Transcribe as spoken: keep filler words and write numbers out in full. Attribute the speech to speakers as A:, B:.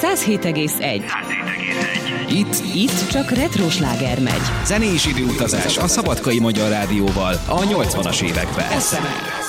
A: száz hét egész egy.
B: Itt,
A: Itt csak retro sláger megy.
B: zenés időutazás a Szabadkai Magyar Rádióval a nyolcvanas években.